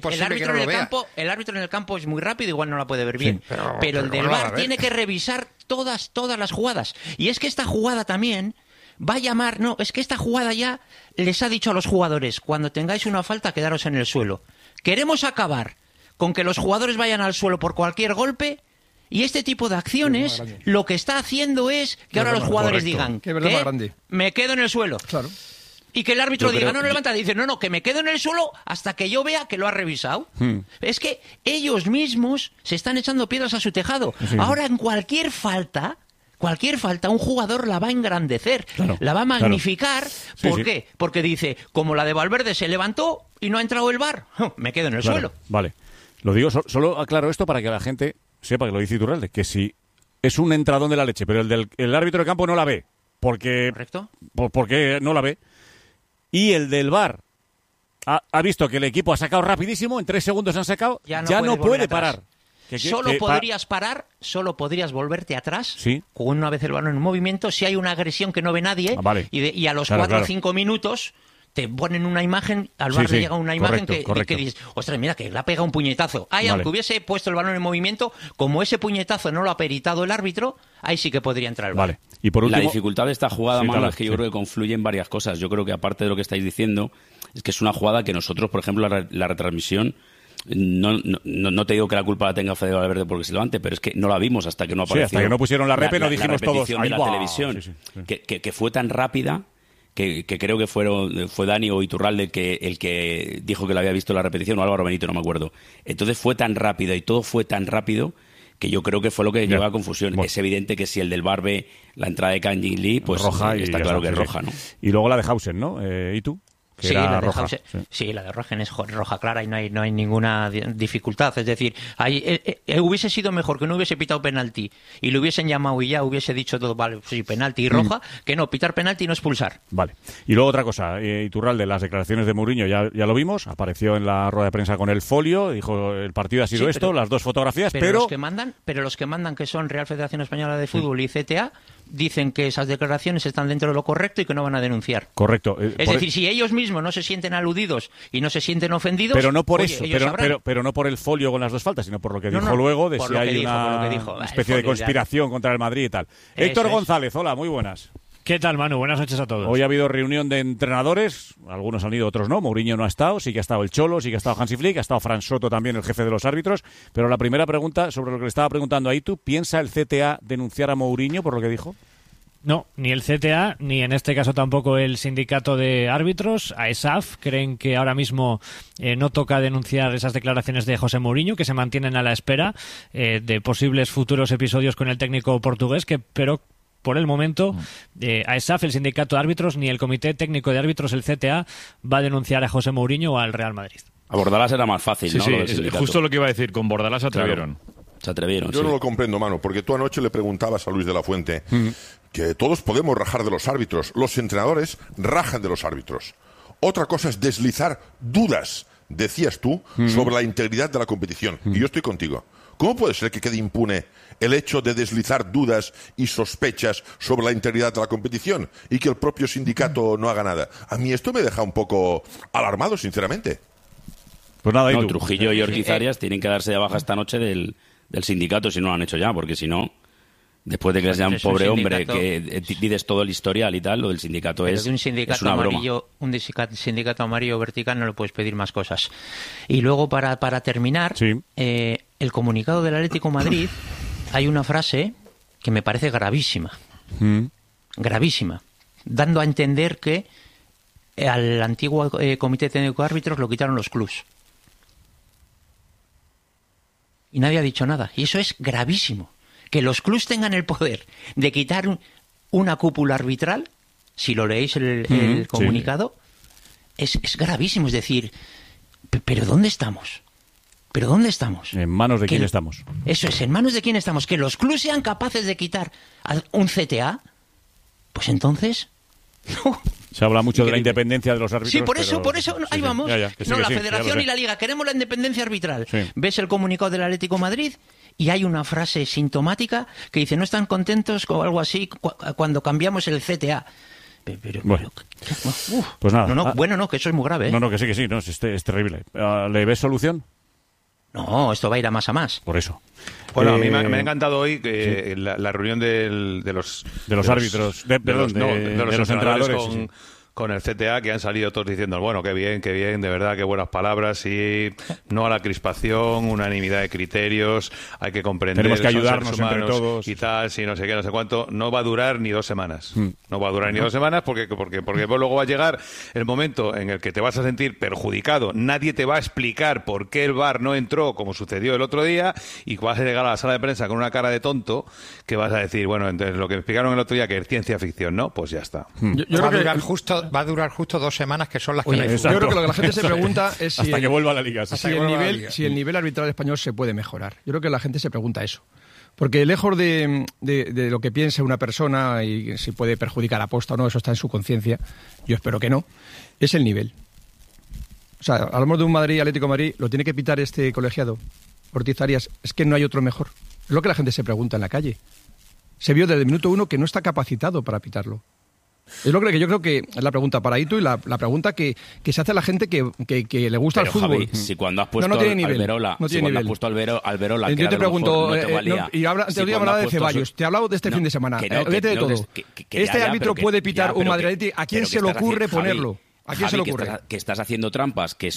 en el campo es muy rápido, igual no la puede ver bien. Sí, pero el del VAR tiene que revisar todas las jugadas. Y es que esta jugada también... va a llamar, no, es que esta jugada ya les ha dicho a los jugadores, cuando tengáis una falta, quedaros en el suelo. Queremos acabar con que los jugadores vayan al suelo por cualquier golpe, y este tipo de acciones lo que está haciendo es que ahora los jugadores digan que me quedo en el suelo. Claro. Y que el árbitro diga, no levanta, dice, no, que me quedo en el suelo hasta que yo vea que lo ha revisado. Es que ellos mismos se están echando piedras a su tejado. Sí. Ahora en cualquier falta, un jugador la va a engrandecer, la va a magnificar. ¿Por qué? Porque dice, como la de Valverde se levantó y no ha entrado el VAR, me quedo en el suelo. Vale, lo digo, solo aclaro esto para que la gente sepa que lo dice Iturralde, que si es un entradón de la leche, pero el árbitro de campo no la ve, porque no la ve, y el del VAR ha visto que el equipo ha sacado rapidísimo, en 3 segundos han sacado, ya no puede parar. Solo podrías volverte atrás con una vez el balón en movimiento si hay una agresión que no ve nadie y a los 4 o 5 minutos te ponen una imagen, al VAR le llega una imagen que dices, ostras, mira que le ha pegado un puñetazo. Aunque hubiese puesto el balón en movimiento, como ese puñetazo no lo ha peritado el árbitro, ahí sí que podría entrar el VAR. Y por último, la dificultad de esta jugada, Manu, es que yo creo que confluyen varias cosas. Yo creo que aparte de lo que estáis diciendo, es que es una jugada que nosotros, por ejemplo, la retransmisión, no te digo que la culpa la tenga Fede Valverde porque se levante, pero es que no la vimos hasta que no apareció. Hasta que no pusieron la repe, no dijimos todos. De la televisión, que fue tan rápida que creo que fue Dani o Iturralde el que dijo que la había visto la repetición, o Álvaro Benito, no me acuerdo. Entonces fue tan rápida y todo fue tan rápido que yo creo que fue lo que lleva a confusión. Es evidente que si el del VAR ve la entrada de Kang-in Lee, pues roja, está claro que es roja, ¿no? Y luego la de Hausen, ¿no? ¿Y tú? La de Rogen es roja clara y no hay ninguna dificultad. Es decir, hubiese sido mejor que no hubiese pitado penalti y lo hubiesen llamado y ya hubiese dicho todo, vale, sí, penalti y roja, que no, pitar penalti y no expulsar. Vale. Y luego otra cosa, Iturralde, las declaraciones de Mourinho ya lo vimos, apareció en la rueda de prensa con el folio, dijo el partido ha sido las 2 fotografías, pero... Los que mandan, que son Real Federación Española de Fútbol y CTA, dicen que esas declaraciones están dentro de lo correcto y que no van a denunciar. Correcto. Es decir, si ellos mismos no se sienten aludidos y no se sienten ofendidos... Pero no por eso, pero no por el folio con las 2 faltas, sino por lo que dijo luego, de si hay una especie de conspiración contra el Madrid y tal. Héctor González, hola, muy buenas. ¿Qué tal, Manu? Buenas noches a todos. Hoy ha habido reunión de entrenadores, algunos han ido, otros no. Mourinho no ha estado, sí que ha estado el Cholo, sí que ha estado Hansi Flick, ha estado Fran Soto también, el jefe de los árbitros. Pero la primera pregunta, sobre lo que le estaba preguntando a Itu, ¿piensa el CTA denunciar a Mourinho por lo que dijo? No, ni el CTA, ni en este caso tampoco el sindicato de árbitros, AESAF, creen que ahora mismo no toca denunciar esas declaraciones de José Mourinho, que se mantienen a la espera de posibles futuros episodios con el técnico portugués, pero por el momento, AESAF, el sindicato de árbitros, ni el Comité Técnico de Árbitros, el CTA, va a denunciar a José Mourinho o al Real Madrid. A Bordalás era más fácil, sí, ¿no? Sí, justo lo que iba a decir, con Bordalás se atrevieron. Claro. Se atrevieron. Yo no lo comprendo, mano, porque tú anoche le preguntabas a Luis de la Fuente que todos podemos rajar de los árbitros. Los entrenadores rajan de los árbitros. Otra cosa es deslizar dudas, decías tú, sobre la integridad de la competición. Y yo estoy contigo. ¿Cómo puede ser que quede impune el hecho de deslizar dudas y sospechas sobre la integridad de la competición y que el propio sindicato no haga nada? A mí esto me deja un poco alarmado, sinceramente. Pues nada, no, Trujillo y Ortiz Arias tienen que darse de baja esta noche del sindicato si no lo han hecho ya, porque si no, después de que seas un pobre hombre que pides todo el historial y tal, lo del sindicato es una broma. Un sindicato amarillo vertical no le puedes pedir más cosas. Y luego, para terminar, el comunicado del Atlético de Madrid, hay una frase que me parece gravísima. Gravísima. Dando a entender que al antiguo Comité Técnico de Árbitros lo quitaron los clubs. Y nadie ha dicho nada. Y eso es gravísimo. Que los clubs tengan el poder de quitar una cúpula arbitral, si lo leéis el comunicado, es gravísimo. Es decir, ¿pero dónde estamos? ¿Pero dónde estamos? ¿En manos de quién estamos? Eso es, ¿en manos de quién estamos? Que los clubs sean capaces de quitar un CTA, pues entonces... No. Se habla mucho de la independencia de los árbitros. Sí, por eso, ahí vamos. La Federación y la Liga, queremos la independencia arbitral. Sí. Ves el comunicado del Atlético de Madrid y hay una frase sintomática que dice, no están contentos con algo así cuando cambiamos el CTA. Pues nada. No, que eso es muy grave. No, que sí, no, es terrible. ¿Le ves solución? No, esto va a ir a más. Por eso. Bueno, a mí me ha encantado hoy que la reunión de los árbitros, de los entrenadores con el CTA, que han salido todos diciendo, bueno, qué bien, de verdad, qué buenas palabras, sí, no a la crispación, unanimidad de criterios, hay que comprender, tenemos que ayudarnos entre todos y tal, sí, no sé qué, no sé cuánto. No va a durar ni 2 semanas. No va a durar ni 2 semanas porque luego va a llegar el momento en el que te vas a sentir perjudicado. Nadie te va a explicar por qué el VAR no entró, como sucedió el otro día, y vas a llegar a la sala de prensa con una cara de tonto que vas a decir, bueno, entonces lo que me explicaron el otro día que es ciencia ficción, ¿no? Pues ya está. Yo creo que va a durar justo 2 semanas, que son las que hay. Yo creo que lo que la gente se pregunta es hasta que vuelva a la Liga. Si el nivel arbitral español se puede mejorar. Yo creo que la gente se pregunta eso. Porque lejos de lo que piense una persona y si puede perjudicar a posta o no, eso está en su conciencia, yo espero que no, es el nivel. O sea, hablamos de un Atlético de Madrid, lo tiene que pitar este colegiado, Ortiz Arias, es que no hay otro mejor. Es lo que la gente se pregunta en la calle. Se vio desde el minuto 1 que no está capacitado para pitarlo. Es lo que yo creo que es la pregunta para Itu y la pregunta que se hace a la gente que le gusta el fútbol. Javi, si cuando has puesto Alberola, Alberola, yo te pregunto, te hablaba de Ceballos, te he hablado de este fin de semana, vete de todo. ¿Este árbitro puede pitar un Madrid? ¿A quién se le ocurre ponerlo? ¿A quién se le ocurre? Que estás haciendo trampas, que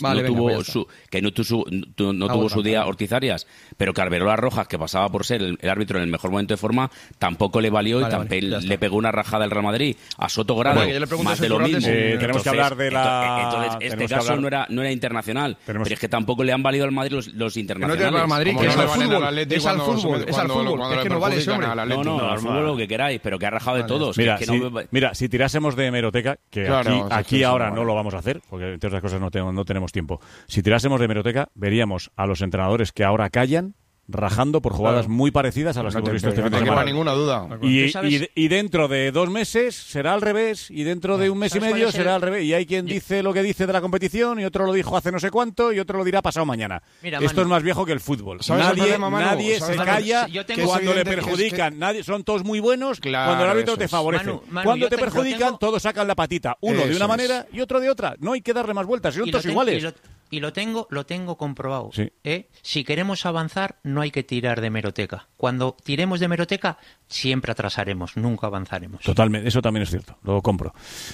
no tuvo su día Ortiz Arias, pero que Alberola Rojas, que pasaba por ser el árbitro en el mejor momento de forma, tampoco le valió y le pegó una rajada al Real Madrid a Soto Grado, más de lo mismo. Tenemos que hablar de la... Entonces, este caso no era internacional, pero es que tampoco le han valido al Madrid los internacionales. No es al Madrid, que es al fútbol. Es al fútbol. Es que no vale, hombre. No, al fútbol lo que queráis, pero que ha rajado de todos. Mira, si tirásemos de hemeroteca, que aquí ahora no lo vamos a hacer, porque entre otras cosas no tenemos tiempo. Si tirásemos de hemeroteca, veríamos a los entrenadores que ahora callan rajando por jugadas muy parecidas a las que hemos visto este fin de semana. No hay ninguna duda. Y dentro de 2 meses será al revés, y dentro de un mes y medio será al revés. Y hay quien dice lo que dice de la competición, y otro lo dijo hace no sé cuánto, y otro lo dirá pasado mañana. Esto es más viejo que el fútbol. Nadie se calla cuando le perjudican. Son todos muy buenos cuando el árbitro te favorece. Cuando te perjudican, todos sacan la patita. Uno de una manera y otro de otra. No hay que darle más vueltas, son todos iguales. Y lo tengo comprobado. Sí. Si queremos avanzar, no hay que tirar de hemeroteca. Cuando tiremos de hemeroteca, siempre atrasaremos, nunca avanzaremos. Totalmente, eso también es cierto, lo compro.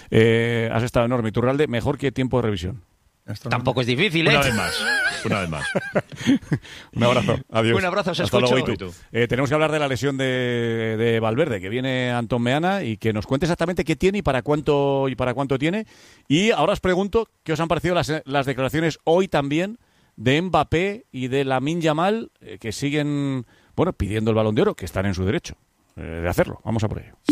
Has estado enorme. Iturralde, mejor que tiempo de revisión. Tampoco es difícil, ¿eh? Una vez más. Un abrazo. Adiós. Un abrazo, Hasta luego, Itu. Tenemos que hablar de la lesión de Valverde, que viene Antón Meana, y que nos cuente exactamente qué tiene y para cuánto tiene. Y ahora os pregunto qué os han parecido las declaraciones hoy también de Mbappé y de Lamine Yamal, que siguen pidiendo el Balón de Oro, que están en su derecho. de hacerlo. Vamos a por ello.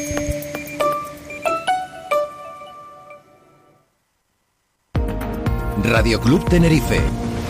Radio Club Tenerife.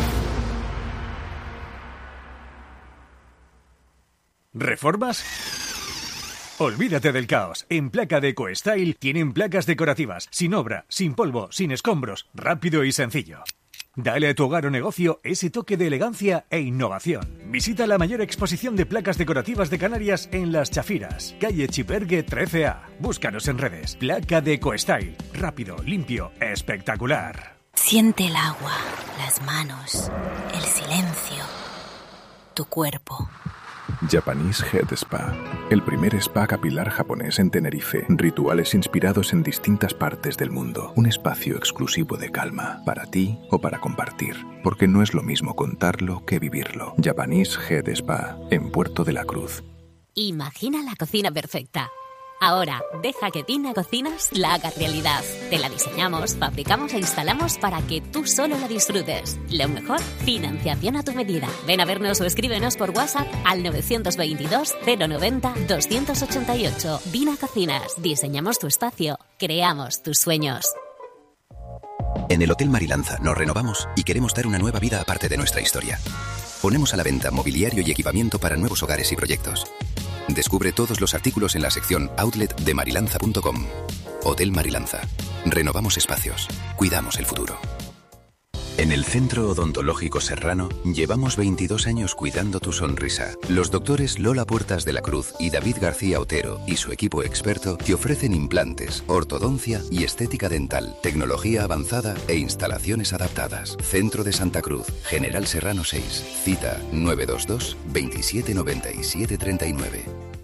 ¿Reformas? Olvídate del caos. En Placa de EcoStyle tienen placas decorativas, sin obra, sin polvo, sin escombros, rápido y sencillo. Dale a tu hogar o negocio ese toque de elegancia e innovación. Visita la mayor exposición de placas decorativas de Canarias en Las Chafiras, calle Chipergue 13A. Búscanos en redes. Placa de EcoStyle. Rápido, limpio, espectacular. Siente el agua, las manos, el silencio, tu cuerpo. Japanese Head Spa, el primer spa capilar japonés en Tenerife. Rituales inspirados en distintas partes del mundo. Un espacio exclusivo de calma, para ti o para compartir. Porque no es lo mismo contarlo que vivirlo. Japanese Head Spa, en Puerto de la Cruz. Imagina la cocina perfecta. Ahora, deja que Dina Cocinas la haga realidad. Te la diseñamos, fabricamos e instalamos para que tú solo la disfrutes. Lo mejor, financiación a tu medida. Ven a vernos o escríbenos por WhatsApp al 922 090 288. Dina Cocinas, diseñamos tu espacio, creamos tus sueños. En el Hotel Marilanza nos renovamos y queremos dar una nueva vida aparte de nuestra historia. Ponemos a la venta mobiliario y equipamiento para nuevos hogares y proyectos. Descubre todos los artículos en la sección Outlet de marilanza.com. Hotel Marilanza. Renovamos espacios. Cuidamos el futuro. En el Centro Odontológico Serrano llevamos 22 años cuidando tu sonrisa. Los doctores Lola Puertas de la Cruz y David García Otero y su equipo experto te ofrecen implantes, ortodoncia y estética dental, tecnología avanzada e instalaciones adaptadas. Centro de Santa Cruz, General Serrano 6. Cita 922 27 97 39.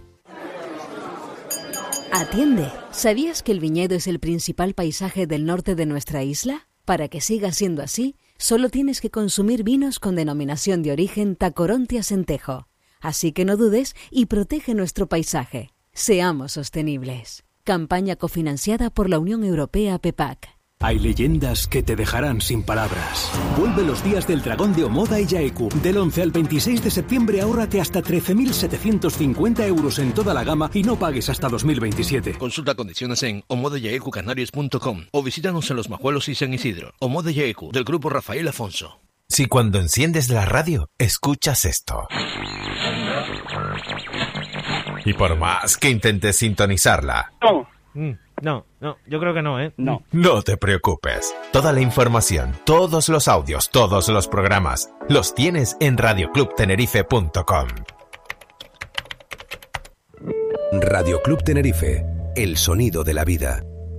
Atiende. ¿Sabías que el viñedo es el principal paisaje del norte de nuestra isla? Para que siga siendo así, solo tienes que consumir vinos con denominación de origen Tacoronte Acentejo. Así que no dudes y protege nuestro paisaje. Seamos sostenibles. Campaña cofinanciada por la Unión Europea PEPAC. Hay leyendas que te dejarán sin palabras. Vuelve los días del dragón de Omoda y Yaeku. Del 11 al 26 de septiembre ahórrate hasta 13.750 euros en toda la gama y no pagues hasta 2027. Consulta condiciones en omodayaecucanarias.com o visítanos en Los Majuelos y San Isidro. Omoda Yaeku, del grupo Rafael Afonso. Si cuando enciendes la radio, escuchas esto. Y por más que intentes sintonizarla... No, yo creo que no, ¿eh? No te preocupes. Toda la información, todos los audios, todos los programas, los tienes en radioclubtenerife.com. Radio Club Tenerife, el sonido de la vida.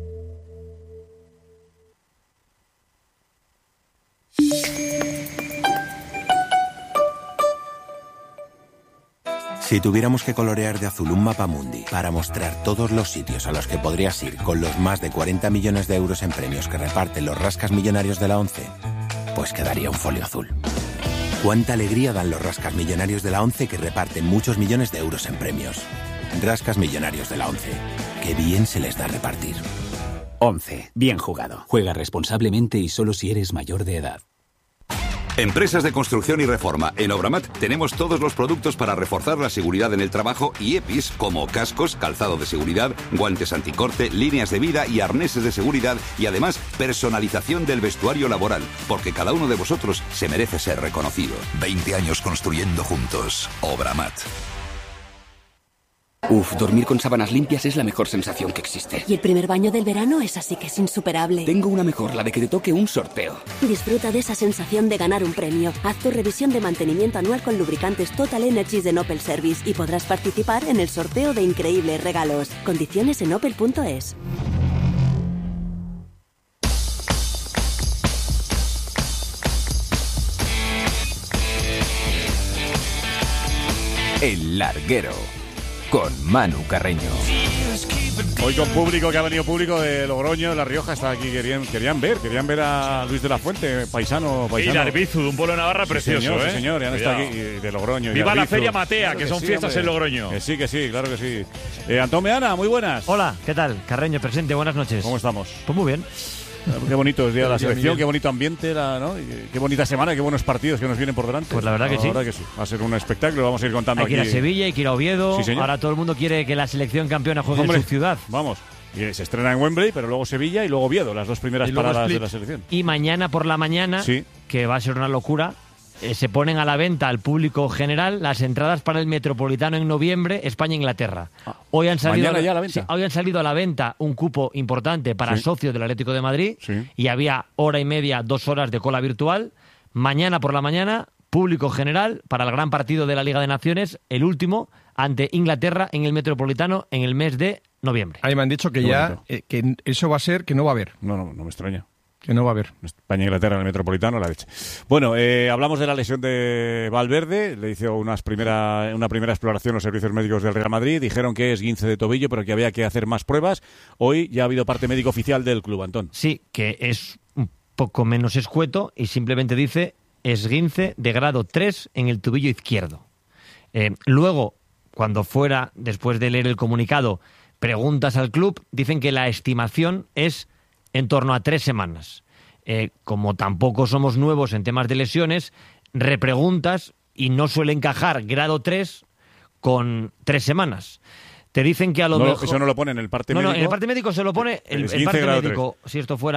Si tuviéramos que colorear de azul un mapa mundi para mostrar todos los sitios a los que podrías ir con los más de 40 millones de euros en premios que reparten los rascas millonarios de la ONCE, pues quedaría un folio azul. Cuánta alegría dan los rascas millonarios de la ONCE que reparten muchos millones de euros en premios. Rascas millonarios de la ONCE. Qué bien se les da repartir. ONCE. Bien jugado. Juega responsablemente y solo si eres mayor de edad. Empresas de construcción y reforma. En Obramat tenemos todos los productos para reforzar la seguridad en el trabajo y EPIs como cascos, calzado de seguridad, guantes anticorte, líneas de vida y arneses de seguridad y además personalización del vestuario laboral, porque cada uno de vosotros se merece ser reconocido. 20 años construyendo juntos. Obramat. Dormir con sábanas limpias es la mejor sensación que existe. Y el primer baño del verano es así que es insuperable. Tengo una mejor, la de que te toque un sorteo. Disfruta de esa sensación de ganar un premio. Haz tu revisión de mantenimiento anual con lubricantes Total Energies de Opel Service y podrás participar en el sorteo de increíbles regalos. Condiciones en opel.es. El Larguero, con Manu Carreño. Hoy con público, que ha venido público de Logroño, de La Rioja, está aquí, querían ver a Luis de la Fuente, paisano. Y de Arbizu, un pueblo de Navarra precioso, señor, Sí, señor, ya está aquí, de Logroño. Viva la Feria Matea, claro que son fiestas hombre. En Logroño. Que sí, claro que sí. Antón Meana, muy buenas. Hola, ¿qué tal? Carreño, presente, buenas noches. ¿Cómo estamos? Pues muy bien. Qué bonito es el día de la selección, qué bonito ambiente, ¿no? Y qué bonita semana, qué buenos partidos que nos vienen por delante. Pues la verdad que sí. Va a ser un espectáculo, vamos a ir contando aquí. Hay que ir a Sevilla, hay que ir a Oviedo. Sí, ahora todo el mundo quiere que la selección campeona juegue en su ciudad. Vamos. Y se estrena en Wembley, pero luego Sevilla y luego Oviedo, las dos primeras paradas de la selección. Y mañana por la mañana, que va a ser una locura, se ponen a la venta al público general las entradas para el Metropolitano en noviembre, España-Inglaterra. Hoy han salido ¿Mañana ya a la venta? Hoy han salido a la venta un cupo importante para socios del Atlético de Madrid y había hora y media, 2 horas de cola virtual. Mañana por la mañana, público general para el gran partido de la Liga de Naciones, el último, ante Inglaterra en el Metropolitano en el mes de noviembre. Ahí me han dicho que que eso va a ser, que no va a haber. No me extraña. Que no va a haber. España-Inglaterra en el Metropolitano, la leche. Bueno, hablamos de la lesión de Valverde. Le hizo una primera exploración los servicios médicos del Real Madrid. Dijeron que es esguince de tobillo, pero que había que hacer más pruebas. Hoy ya ha habido parte médico oficial del club, Antón. Sí, que es un poco menos escueto y simplemente dice esguince de grado 3 en el tobillo izquierdo. Luego, cuando fuera, después de leer el comunicado, preguntas al club, dicen que la estimación es en torno a 3 semanas. Como tampoco somos nuevos en temas de lesiones, repreguntas y no suele encajar grado 3 con 3 semanas. Te dicen que a lo mejor... Eso no lo pone en el parte médico. No, en el parte médico se lo pone el parte médico. 3. Si esto fuera